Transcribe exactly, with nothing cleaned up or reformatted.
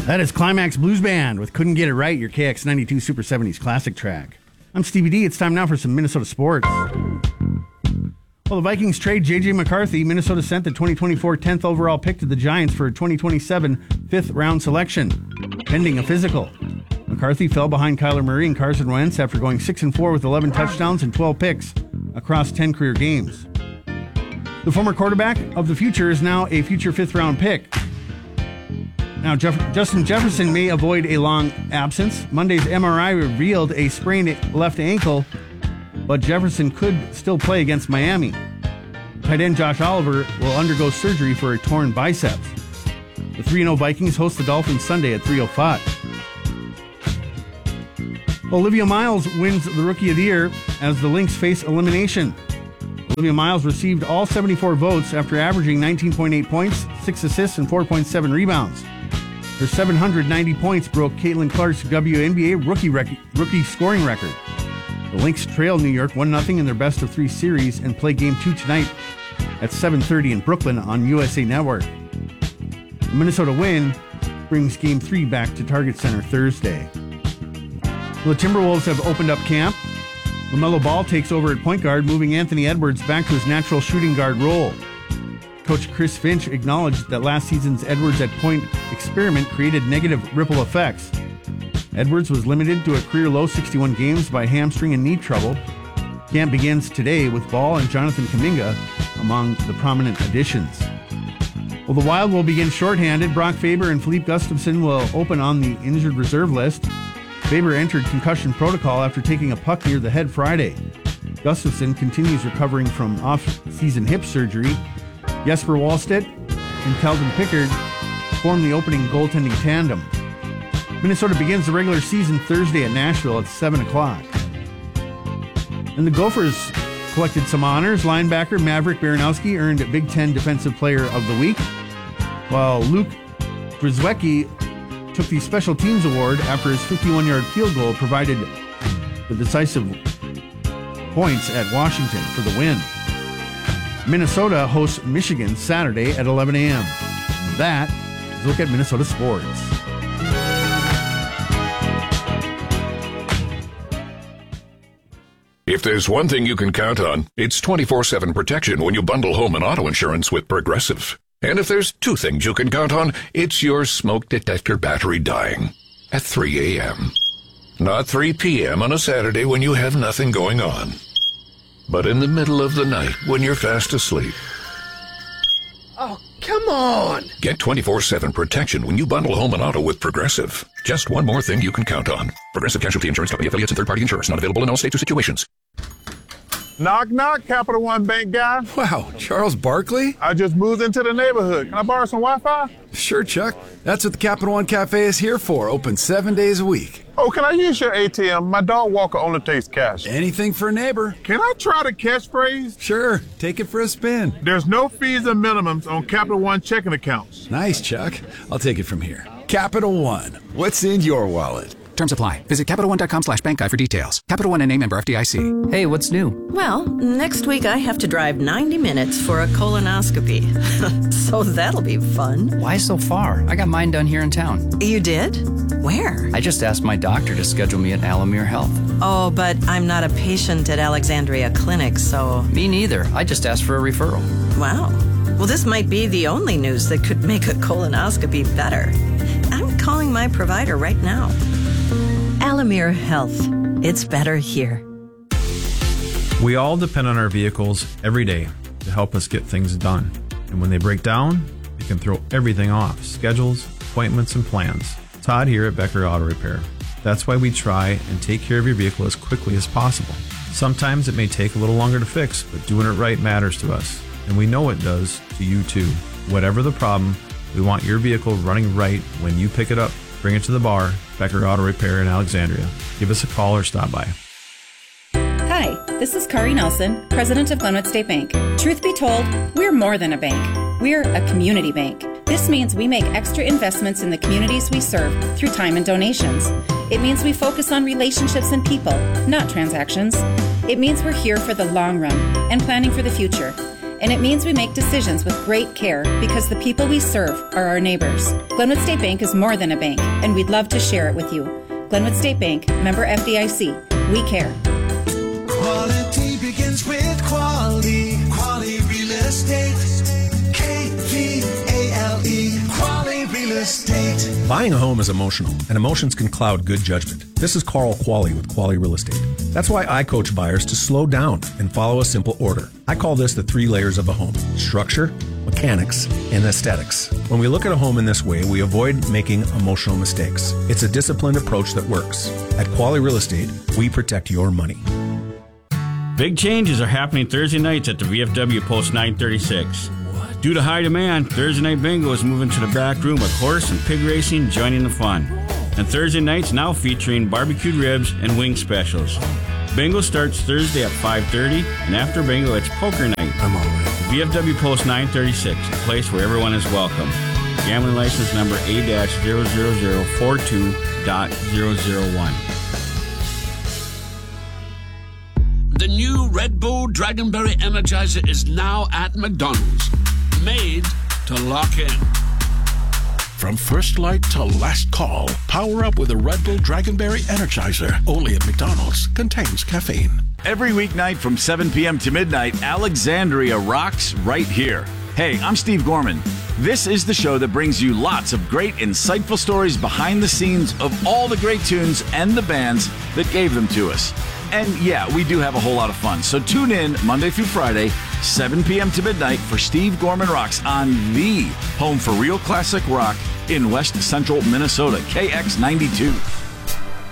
That is Climax Blues Band with Couldn't Get It Right, your K X ninety-two Super seventies classic track. I'm Stevie D. It's time now for some Minnesota sports. Well, the Vikings trade J J McCarthy. Minnesota sent the twenty twenty-four tenth overall pick to the Giants for a twenty twenty-seven fifth round selection, pending a physical. McCarthy fell behind Kyler Murray and Carson Wentz after going six and four with eleven touchdowns and twelve picks across ten career games. The former quarterback of the future is now a future fifth round pick. Now, Jeff- Justin Jefferson may avoid a long absence. Monday's M R I revealed a sprained left ankle, but Jefferson could still play against Miami. Tight end Josh Oliver will undergo surgery for a torn biceps. The three and oh Vikings host the Dolphins Sunday at three oh five. Olivia Miles wins the Rookie of the Year as the Lynx face elimination. Olivia Miles received all seventy-four votes after averaging nineteen point eight points, six assists, and four point seven rebounds. Her seven hundred ninety points broke Caitlin Clark's W N B A rookie rec- rookie scoring record. The Lynx trail New York one nothing in their best of three series and play game two tonight at seven thirty in Brooklyn on U S A Network. The Minnesota win brings game three back to Target Center Thursday. The Timberwolves have opened up camp. LaMelo Ball takes over at point guard, moving Anthony Edwards back to his natural shooting guard role. Coach Chris Finch acknowledged that last season's Edwards at point experiment created negative ripple effects. Edwards was limited to a career-low sixty-one games by hamstring and knee trouble. Camp begins today with Ball and Jonathan Kuminga among the prominent additions. Well, the Wild will begin shorthanded. Brock Faber and Philippe Gustafson will open on the injured reserve list. Faber entered concussion protocol after taking a puck near the head Friday. Gustafson continues recovering from off-season hip surgery. Jesper Wallstedt and Calvin Pickard form the opening goaltending tandem. Minnesota begins the regular season Thursday at Nashville at seven o'clock. And the Gophers collected some honors. Linebacker Maverick Baranowski earned Big Ten Defensive Player of the Week, while Luke Brzezicki took the Special Teams Award after his fifty-one-yard field goal provided the decisive points at Washington for the win. Minnesota hosts Michigan Saturday at eleven a.m. That is a look at Minnesota sports. If there's one thing you can count on, it's twenty-four seven protection when you bundle home and auto insurance with Progressive. And if there's two things you can count on, it's your smoke detector battery dying at three a.m. Not three p.m. on a Saturday when you have nothing going on, but in the middle of the night when you're fast asleep. Oh, come on! Get twenty-four seven protection when you bundle home and auto with Progressive. Just one more thing you can count on. Progressive Casualty Insurance Company, affiliates, and third-party insurers. Not available in all states or situations. Knock, knock, Capital One Bank guy. Wow, Charles Barkley? I just moved into the neighborhood. Can I borrow some Wi-Fi? Sure, Chuck. That's what the Capital One Cafe is here for. Open seven days a week. Oh, can I use your A T M? My dog walker only takes cash. Anything for a neighbor. Can I try the catchphrase? Sure. Take it for a spin. There's no fees or minimums on Capital One checking accounts. Nice, Chuck. I'll take it from here. Capital One. What's in your wallet? Terms apply. Visit Capital One dot com slash bank guide for details. Capital One and name member F D I C. Hey, what's new? Well, next week I have to drive ninety minutes for a colonoscopy. So that'll be fun. Why so far? I got mine done here in town. You did? Where? I just asked my doctor to schedule me at Alamere Health. Oh, but I'm not a patient at Alexandria Clinic, so... Me neither. I just asked for a referral. Wow. Well, this might be the only news that could make a colonoscopy better. I'm calling my provider right now. Alamere Health. It's better here. We all depend on our vehicles every day to help us get things done. And when they break down, it can throw everything off. Schedules, appointments, and plans. Todd here at Becker Auto Repair. That's why we try and take care of your vehicle as quickly as possible. Sometimes it may take a little longer to fix, but doing it right matters to us. And we know it does to you too. Whatever the problem, we want your vehicle running right when you pick it up. Bring it to the bar, Becker Auto Repair in Alexandria. Give us a call or stop by. Hi, this is Kari Nelson, president of Glenwood State Bank. Truth be told, we're more than a bank. We're a community bank. This means we make extra investments in the communities we serve through time and donations. It means we focus on relationships and people, not transactions. It means we're here for the long run and planning for the future. And it means we make decisions with great care because the people we serve are our neighbors. Glenwood State Bank is more than a bank, and we'd love to share it with you. Glenwood State Bank, member F D I C. We care. Quality begins with quality. Quality real estate. K V A L E. Quality real estate. Buying a home is emotional, and emotions can cloud good judgment. This is Carl Qualley with Qualley Real Estate. That's why I coach buyers to slow down and follow a simple order. I call this the three layers of a home: structure, mechanics, and aesthetics. When we look at a home in this way, we avoid making emotional mistakes. It's a disciplined approach that works. At Qualley Real Estate, we protect your money. Big changes are happening Thursday nights at the V F W Post nine thirty-six. Due to high demand, Thursday Night Bingo is moving to the back room with horse and pig racing joining the fun. And Thursday nights now featuring barbecued ribs and wing specials. Bingo starts Thursday at five thirty, and after bingo, it's poker night. I'm all right. V F W Post nine thirty-six, a place where everyone is welcome. Gambling license number A zero zero zero four two zero zero one. The new Red Bull Dragonberry Energizer is now at McDonald's. Made to lock in. From first light to last call, power up with a Red Bull Dragonberry Energizer. Only at McDonald's. Contains caffeine. Every weeknight from seven p.m. to midnight, Alexandria rocks right here. Hey, I'm Steve Gorman. This is the show that brings you lots of great, insightful stories behind the scenes of all the great tunes and the bands that gave them to us. And yeah, we do have a whole lot of fun. So tune in Monday through Friday, seven p.m. to midnight for Steve Gorman Rocks on the home for real classic rock in West Central Minnesota, K X ninety-two.